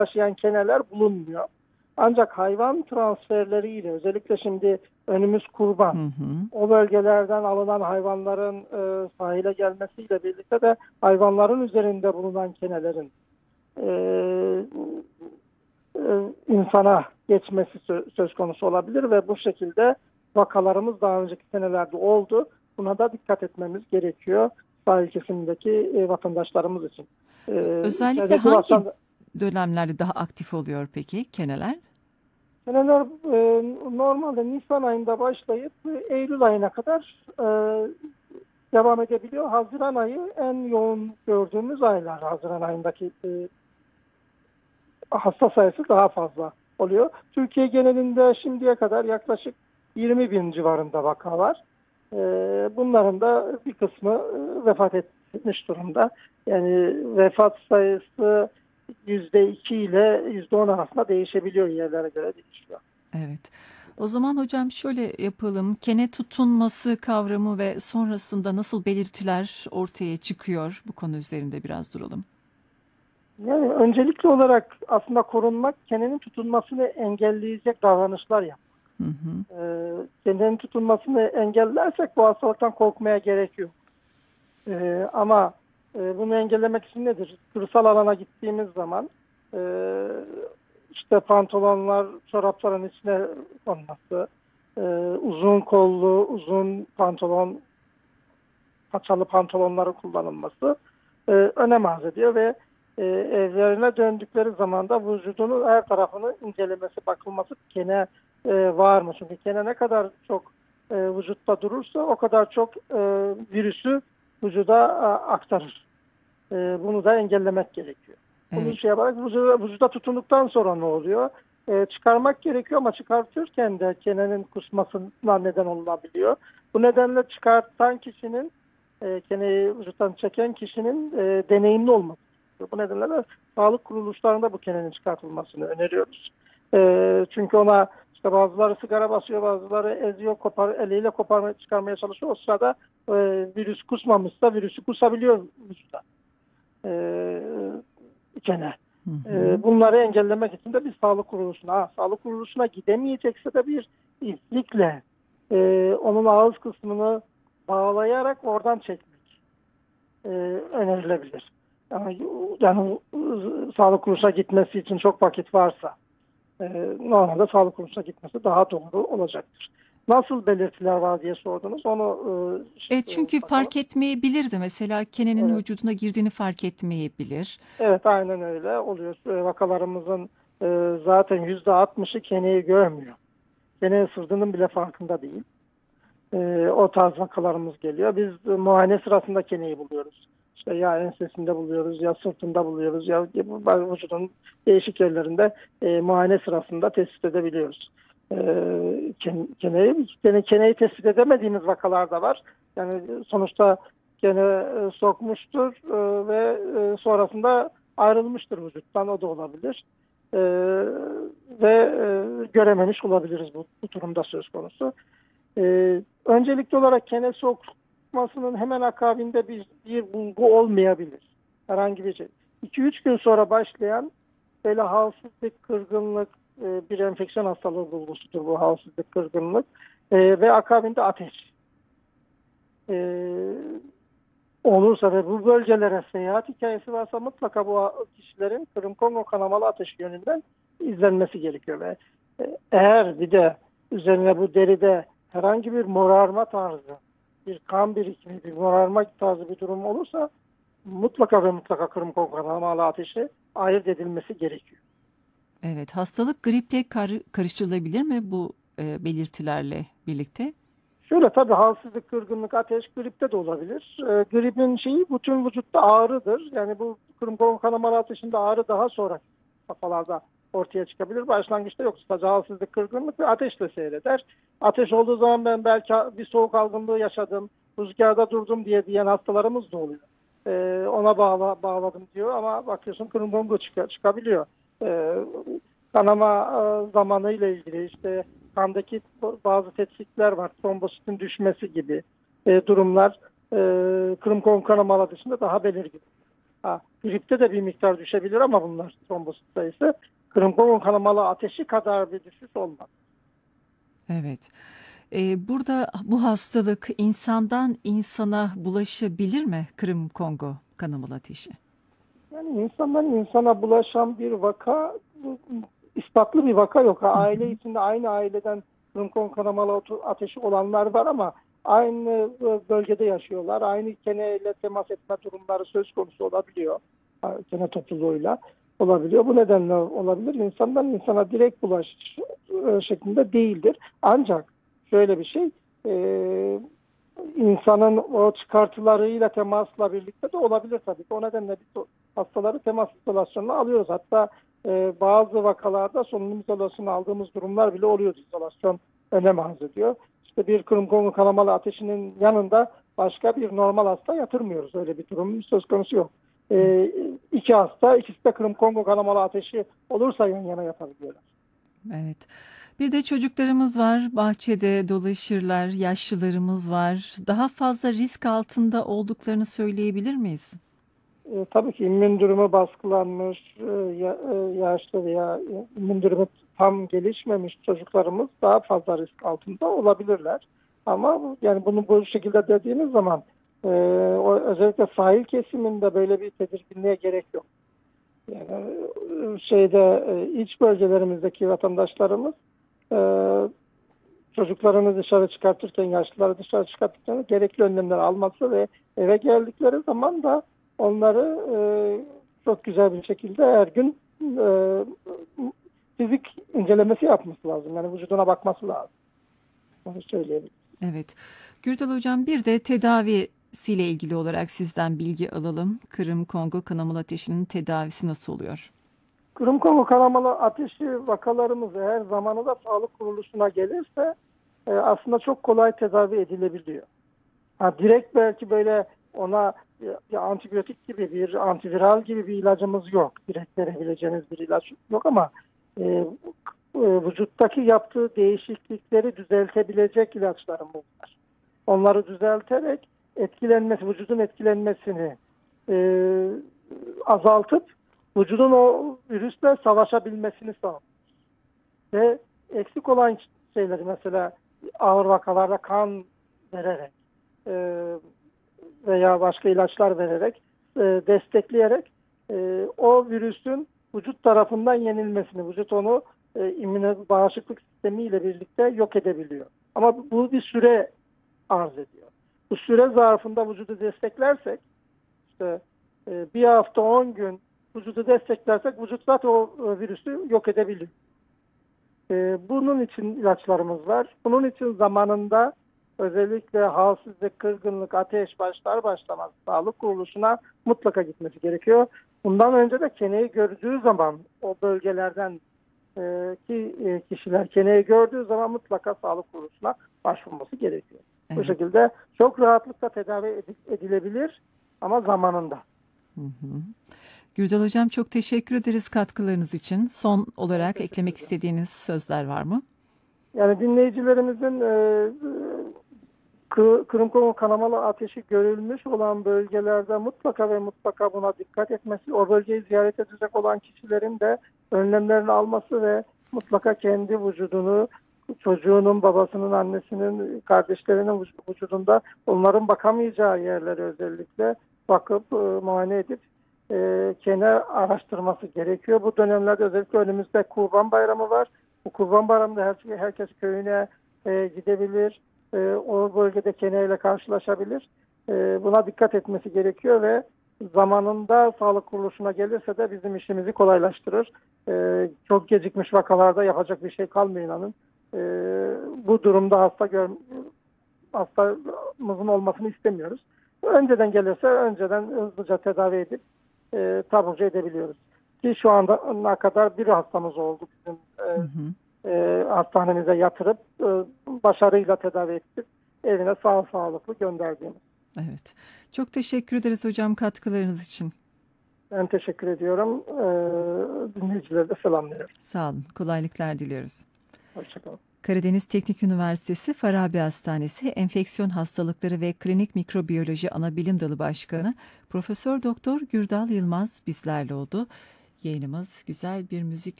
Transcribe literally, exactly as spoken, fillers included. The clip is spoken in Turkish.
taşıyan keneler bulunmuyor. Ancak hayvan transferleriyle, özellikle şimdi önümüz kurban, Hı hı. o bölgelerden alınan hayvanların e, sahile gelmesiyle birlikte de hayvanların üzerinde bulunan kenelerin e, e, insana geçmesi sö- söz konusu olabilir ve bu şekilde vakalarımız daha önceki senelerde oldu. Buna da dikkat etmemiz gerekiyor sahil kesimindeki e, vatandaşlarımız için. E, Özellikle çevredeki hangi vatan dönemlerde daha aktif oluyor peki keneler? Seneler e, normalde Nisan ayında başlayıp e, Eylül ayına kadar e, devam edebiliyor. Haziran ayı en yoğun gördüğümüz aylar. Haziran ayındaki e, hasta sayısı daha fazla oluyor. Türkiye genelinde şimdiye kadar yaklaşık yirmi bin civarında vaka var. E, bunların da bir kısmı e, vefat etmiş durumda. Yani vefat sayısı yüzde iki ile yüzde on arasında değişebiliyor, yerlere göre değişiyor. Evet. O zaman hocam şöyle yapalım. Kene tutunması kavramı ve sonrasında nasıl belirtiler ortaya çıkıyor? Bu konu üzerinde biraz duralım. Yani öncelikli olarak aslında korunmak, kenenin tutunmasını engelleyecek davranışlar yap. Hı hı. Ee, kenenin tutunmasını engellersek bu hastalıktan korkmaya gerek yok. Ee, ama e, bunu engellemek için nedir? Kırsal alana gittiğimiz zaman e, işte pantolonlar, çorapların içine konması, e, uzun kollu, uzun pantolon, paçalı pantolonların kullanılması e, önem arz ediyor ve e, evlerine döndükleri zaman da vücudunun her tarafını incelemesi, bakılması, kene e, var mı? Çünkü kene ne kadar çok e, vücutta durursa o kadar çok e, virüsü vücuda a, aktarır. E, bunu da engellemek gerekiyor. Bunu Evet. şey yaparak vücuda, vücuda tutunduktan sonra ne oluyor? E, çıkarmak gerekiyor ama çıkartırken de kenenin kusmasına neden olabiliyor. Bu nedenle çıkartan kişinin e, keneyi vücuttan çeken kişinin e, deneyimli olması. Bu nedenle de sağlık kuruluşlarında bu kenenin çıkartılmasını öneriyoruz. E, çünkü ona işte bazıları sigara basıyor, bazıları eziyor, kopar, eliyle koparmaya, çıkarmaya çalışıyor. O sırada e, virüs kusmamışsa virüsü kusabiliyor vücuda. E, kene. Hı E, hı. bunları engellemek için de bir sağlık kuruluşuna, ha, sağlık kuruluşuna gidemeyecekse de bir iplikle e, onun ağız kısmını bağlayarak oradan çekmek e, önerilebilir. Yani, yani e, sağlık kuruluşuna gitmesi için çok vakit varsa e, normalde sağlık kuruluşuna gitmesi daha doğru olacaktır. Nasıl belirtiler var diye sordunuz. Onu Evet, e, e, çünkü bakalım. fark etmeyebilirdi. Mesela kenenin Evet. vücuduna girdiğini fark etmeyebilir. Evet, aynen öyle oluyor. E, Vakalarımızın e, zaten yüzde altmışı keneyi görmüyor. Kene ısırdığının bile farkında değil. E, o tarz vakalarımız geliyor. Biz e, muayene sırasında keneyi buluyoruz. İşte ya ensesinde buluyoruz, ya sırtında buluyoruz, ya vücudun değişik yerlerinde e, muayene sırasında tespit edebiliyoruz. E, ken, keneyi, kene, keneyi tespit edemediğimiz vakalar da var. Yani sonuçta kene e, sokmuştur e, ve e, sonrasında ayrılmıştır vücuttan, o da olabilir. E, ve e, görememiş olabiliriz, bu, bu durumda söz konusu. Ee, öncelikli olarak kene sokmasının hemen akabinde bir, bir bulgu olmayabilir. Herhangi bir şey. iki üç gün sonra başlayan böyle halsizlik, kırgınlık, e, bir enfeksiyon hastalığı bulgusudur bu halsizlik, kırgınlık E, ve akabinde ateş. E, olursa ve bu bölgelere seyahat hikayesi varsa mutlaka bu kişilerin kırım Kongo kanamalı ateşi yönünden izlenmesi gerekiyor ve e, eğer bir de üzerine bu deride herhangi bir morarma tarzı, bir kan birikimi, bir morarma tarzı bir durum olursa mutlaka ve mutlaka kırım Kongo kanamalı ateşi ayırt edilmesi gerekiyor. Evet, hastalık griple kar karıştırılabilir mi bu e, belirtilerle birlikte? Şöyle, tabii halsizlik, kırgınlık, ateş gripte de olabilir. E, gripin şeyi bütün vücutta ağrıdır. Yani bu kırım kanamalı ateşinde ağrı daha sonra safhalarda ortaya çıkabilir. Başlangıçta yok. Sadece halsizlik, kırgınlık ve ateşle seyreder. Ateş olduğu zaman ben belki bir soğuk algınlığı yaşadım, rüzgarda durdum diye diyen hastalarımız da oluyor. E, ona bağla, bağladım diyor ama bakıyorsun kırım çık çıkabiliyor. E, kanama e, zamanı ile ilgili işte kandaki bazı tetkikler var. Trombositin düşmesi gibi e, durumlar e, kırım kon kanamalar dışında daha belirgin. Ha, gripte de bir miktar düşebilir ama bunlar trombosit sayısı. Kırım kanamalı ateşi kadar bir düşüş olmaz. Evet. Ee, burada bu hastalık insandan insana bulaşabilir mi? Kırım Kongo kanamalı ateşi. Yani insandan insana bulaşan bir vaka, ispatlı bir vaka yok. Ha, Hı hı. aile içinde aynı aileden Rınkon kanamalı ateşi olanlar var ama aynı bölgede yaşıyorlar. Aynı keneyle temas etme durumları söz konusu olabiliyor. Ha, kene topluluğuyla olabiliyor. Bu nedenle olabilir. İnsandan insana direkt bulaş e, şeklinde değildir. Ancak şöyle bir şey, e, insanın o çıkartılarıyla temasla birlikte de olabilir tabii ki. O nedenle biz hastaları temas izolasyonuna alıyoruz. Hatta e, bazı vakalarda solunum izolasyonu aldığımız durumlar bile oluyor. İzolasyon önem arz ediyor. İşte bir kırım kanamalı ateşinin yanında başka bir normal hasta yatırmıyoruz. Öyle bir durum söz konusu yok. E, iki hasta, ikisi de kırım kanamalı ateşi olursa yan yana yatabiliyorlar. Evet. Bir de çocuklarımız var, bahçede dolaşırlar, yaşlılarımız var. Daha fazla risk altında olduklarını söyleyebilir miyiz? E, tabii ki immün durumu baskılanmış, e, ya, e, yaşlı veya immün durumu tam gelişmemiş çocuklarımız daha fazla risk altında olabilirler. Ama bu- yani bunu bu şekilde dediğimiz zaman e, o, özellikle sahil kesiminde böyle bir tedirginliğe gerek yok. Yani e, şeyde e, iç bölgelerimizdeki vatandaşlarımız e, çocuklarını dışarı çıkartırken, yaşlıları dışarı çıkartırken gerekli önlemler alması ve eve geldikleri zaman da onları e, çok güzel bir şekilde her gün e, fizik incelemesi yapması lazım. Yani vücuduna bakması lazım. Onu söyleyebilirim. Evet. Gürdal Hocam bir de tedavisiyle ilgili olarak sizden bilgi alalım. Kırım Kongo kanamalı ateşinin tedavisi nasıl oluyor? Kırım Kongo kanamalı ateşi vakalarımız eğer zamanında sağlık kuruluşuna gelirse e, aslında çok kolay tedavi edilebiliyor. Ha, direkt belki böyle ona bir antibiyotik gibi bir antiviral gibi bir ilacımız yok. Direkt verebileceğiniz bir ilaç yok ama e, e, vücuttaki yaptığı değişiklikleri düzeltebilecek ilaçlarımız var. Onları düzelterek etkilenmesi, vücudun etkilenmesini e, azaltıp vücudun o virüsle savaşabilmesini sağlıyor. Ve eksik olan şeyleri mesela ağır vakalarda kan vererek e, veya başka ilaçlar vererek e, destekleyerek e, o virüsün vücut tarafından yenilmesini, vücut onu e, immün bağışıklık sistemiyle birlikte yok edebiliyor. Ama bu bir süre arz ediyor. Bu süre zarfında vücudu desteklersek işte e, bir hafta on gün vücudu desteklersek vücut zaten o e, virüsü yok edebiliyor. E, bunun için ilaçlarımız var. Bunun için zamanında özellikle halsizlik, kırgınlık, ateş başlar başlamaz sağlık kuruluşuna mutlaka gitmesi gerekiyor. Bundan önce de keneyi gördüğü zaman o bölgelerden e, ki e, kişiler keneyi gördüğü zaman mutlaka sağlık kuruluşuna başvurması gerekiyor. Bu Evet. şekilde çok rahatlıkla tedavi edilebilir ama zamanında. Hı hı. Gürdal Hocam çok teşekkür ederiz katkılarınız için. Son Ben olarak teşekkür eklemek ederim. istediğiniz sözler var mı? Yani dinleyicilerimizin e, Kı- Kırım kanamalı ateşi görülmüş olan bölgelerde mutlaka ve mutlaka buna dikkat etmesi, o bölgeyi ziyaret edecek olan kişilerin de önlemlerini alması ve mutlaka kendi vücudunu, çocuğunun, babasının, annesinin, kardeşlerinin vücudunda onların bakamayacağı yerleri özellikle bakıp e, muayene edip e, kene araştırması gerekiyor. Bu dönemlerde özellikle önümüzde Kurban Bayramı var. Bu Kurban Bayramı'nda her, herkes köyüne e, gidebilir. E, o bölgede keneyle karşılaşabilir. E, buna dikkat etmesi gerekiyor ve zamanında sağlık kuruluşuna gelirse de bizim işimizi kolaylaştırır. E, çok gecikmiş vakalarda yapacak bir şey kalmıyor inanın. E, bu durumda hasta gör, hastamızın olmasını istemiyoruz. Önceden gelirse önceden hızlıca tedavi edip e, taburcu edebiliyoruz. Ki şu anda ne kadar bir hastamız oldu bizim Hı e, hı. e, hastanemize yatırıp e, başarıyla tedavi ettik. Evine sağ sağlıklı gönderdiğimiz. Evet. Çok teşekkür ederiz hocam katkılarınız için. Ben teşekkür ediyorum. E, dinleyicileri de selamlıyorum. Sağ olun. Kolaylıklar diliyoruz. Hoşçakalın. Karadeniz Teknik Üniversitesi Farabi Hastanesi Enfeksiyon Hastalıkları ve Klinik Mikrobiyoloji Anabilim Dalı Başkanı Profesör Doktor Gürdal Yılmaz bizlerle oldu. Yayınımız güzel bir müzik